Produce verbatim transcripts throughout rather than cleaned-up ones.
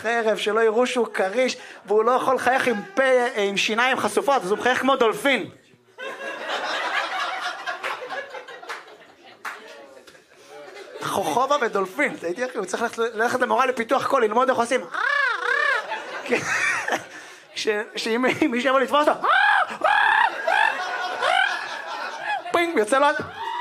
חרב, שלא יראו שהוא קריש, והוא לא יכול לחייך עם פה, עם שיניים חשופות, אז הוא מחייך כמו דולפין. חוכובה ודולפין, הייתי אחי, הוא צריך ללכת למורה לפיתוח קול, ללמוד איך עושים. שאם מישהו יבוא לתפוס אותו, פינג, יוצא לו...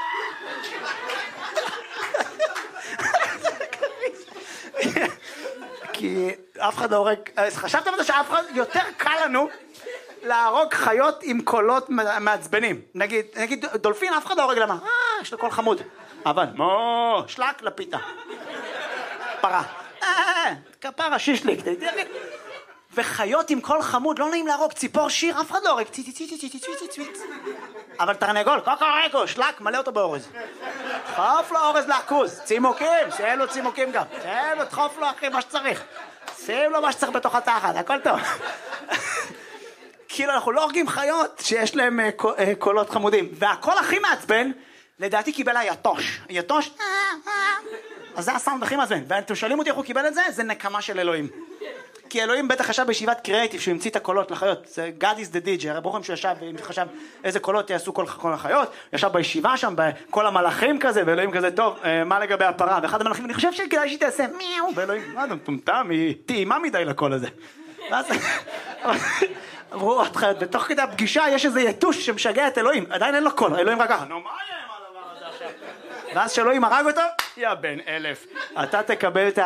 כי אף אחד לא הורג... חשבתם על זה שאף אחד... יותר קל לנו להרוג חיות עם קולות מעצבנים. נגיד, נגיד דולפין, אף אחד לא הורג למה? אה, יש לו קול חמוד. אבל, מו, שלק לפיתה. פרה. אה, כפרה, שישליק. וחיות עם קול חמוד, לא נעים להרוג. ציפור שיר, אף אחד לא הורג. ציצי, ציצי, ציצי, ציצי, ציצי. אבל תרנגול, קוקוריקו, שלק, מלא אותו באורז. דחוף לו אורז לעכוז. צימוקים, שאין לו צימוקים גם. שאין לו, דחוף לו אחרי מה שצריך. שים לו מה שצריך בתוך התחת, הכל טוב. כאילו אנחנו לא הורגים חיות שיש להם קולות חמודים. והקול הכי מעצבן, לדעתי קיבל היתוש. יתוש, אז זה הסאונד הכי מעצבן. ואתם שואלים אותי איך הוא קיבל את זה? זה נקמה של אלוהים. כי אלוהים בטח חשב בישיבת קריאטיב שהוא המציא את הקולות לחיות. זה God is the D J. הרי ברוכם שהוא ישב וחשב איזה קולות יעשו כל החיות. ישב בישיבה שם, בכל המלאכים כזה, ואלוהים כזה, טוב, מה לגבי הפרה? ואחד המלאכים, אני חושב שכדאי שהיא תעשה מיהו. ואלוהים, מה אתה מטומטם? היא טעימה מדי לקול הזה. ואז אמרו עוד חיות, בתוך כדי הפגישה יש איזה יתוש שמשגע את אלוהים. עדיין אין לו קול. אלוהים רק ככה, נו מה יהיה עם הדבר הזה עכשיו? ואז שאלוהים הרג אותו, יא בן אלף, אתה תקבל את ה...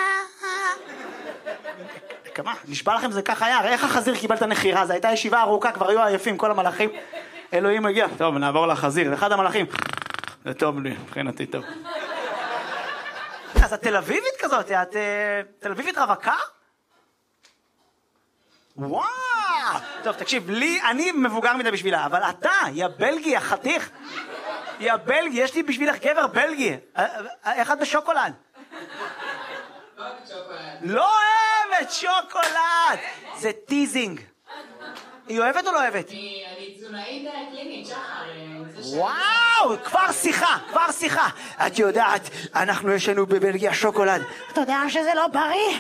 כמה? נשבע לכם זה ככה היה, איך החזיר קיבל את הנחירה? זו הייתה ישיבה ארוכה, כבר היו עייפים כל המלאכים. אלוהים הגיע, טוב נעבור לחזיר, אחד המלאכים, זה טוב לי, מבחינתי טוב. אז את תל אביבית כזאת, את תל אביבית רווקה? וואו! טוב תקשיב, לי, אני מבוגר מדי בשבילה, אבל אתה, יא בלגי, החתיך, יא בלגי, יש לי בשבילך גבר בלגי, איך את בשוקולד? לא אוהבת שוקולד, זה טיזינג. היא אוהבת או לא אוהבת? אני תזונאית קלינית, שחר. וואו, כבר שיחה, כבר שיחה. את יודעת, אנחנו יש לנו בבלגיה שוקולד. אתה יודע שזה לא בריא?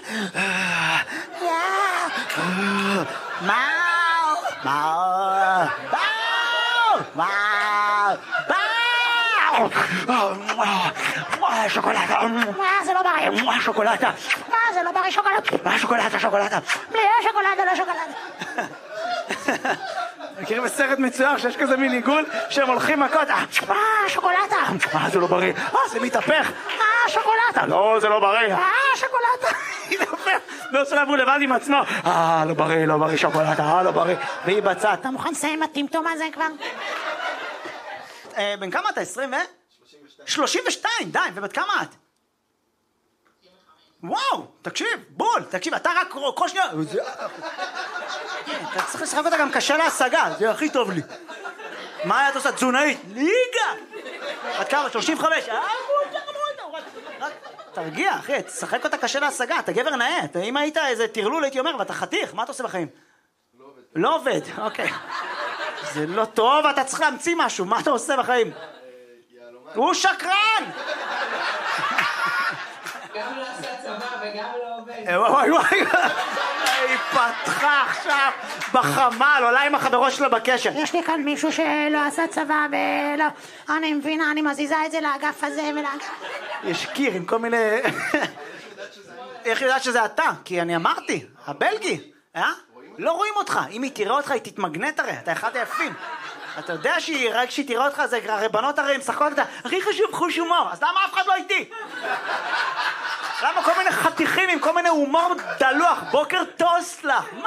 מאו, מאו, מאו, מאו, שוקולדה, זה לא בריא, שוקולדה, זה לא בריא, שוקולדה, שוקולדה, שוקולדה, בלי שוקולדה, לא שוקולדה. מכירים בסרט מצויר שיש כזה מין עיגול שהם הולכים מכות, אה, שוקולדה, אה, זה לא בריא, אה, זה מתהפך, אה, שוקולדה, לא, זה לא בריא, אה, שוקולדה, מתהפך, לא שלבו לבד עם עצמו, אה, לא בריא, לא בריא, שוקולדה, אה, לא בריא, והיא בצד, אתה מוכן לסיים הטמטום הזה כבר? בן כמה אתה? עשרים ו? שלושים ושתיים, די, ובת כמה את? וואו, תקשיב, בול, תקשיב, אתה רק כל שנייה... אתה צריך לשחק אותה גם קשה להשגה, זה הכי טוב לי. מה את עושה? תזונאית? ליגה! בת כמה? שלושים וחמש? אה, רק תרגיע, אחי, תשחק אותה קשה להשגה, אתה גבר נאה. אם היית איזה תרלול, הייתי אומר, ואתה חתיך, מה אתה עושה בחיים? לא עובד, אוקיי. זה לא טוב, אתה צריך להמציא משהו, מה אתה עושה בחיים? הוא שקרן! גם לא עושה צבא וגם לא עובד. וואי וואי, היא פתחה עכשיו בחמל, עולה עם החברות שלה בקשר. יש לי כאן מישהו שלא עשה צבא ולא... אני מבינה, אני מזיזה את זה לאגף הזה ולאגף... יש קיר עם כל מיני... איך יודעת שזה אתה? כי אני אמרתי, הבלגי, אה? לא רואים אותך, אם היא תראה אותך היא תתמגנט הרי, אתה אחד היפים. אתה יודע שהיא, רק שהיא תראה אותך, זה הרבנות הרי, הם שחקות אותה, הכי חשוב חוש הומור, אז למה אף אחד לא איתי? למה כל מיני חתיכים עם כל מיני הומור דלוח, בוקר טוסט לך, מה?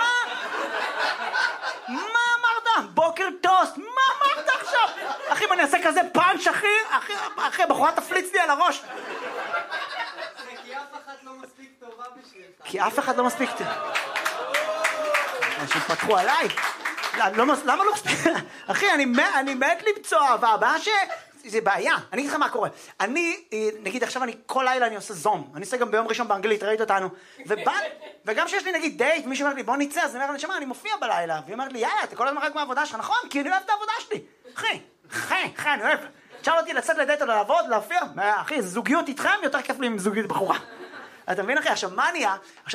מה אמרת? בוקר טוסט, מה אמרת עכשיו? אחי, אם אני אעשה כזה פאנץ' אחי, אחי, אחי, הבחורה תפליץ לי על הראש. כי אף אחד לא מספיק טובה בשבילך. כי אף אחד לא מספיק טובה. אנשים פתחו עליי. למה לא מספיק? אחי, אני מת למצוא אהבה. הבעיה ש... זה בעיה. אני אגיד לך מה קורה. אני, נגיד עכשיו אני כל לילה אני עושה זום. אני עושה גם ביום ראשון באנגלית, ראית אותנו. וגם שיש לי נגיד דייט, מישהו אומר לי בוא נצא, אז אני אומר לי, שמה, אני מופיע בלילה. והיא אומרת לי, יאללה, אתה כל הזמן רק מהעבודה שלך, נכון? כי אני אוהב את העבודה שלי. אחי, אחי, אחי, אני אוהב. תשאל אותי לצאת לדייט או לעבוד, להופיע. אחי, זוגיות איתכם יותר כיף לי עם זוגיות בחורה. אתה מבין אחי? עכשיו מה נהיה?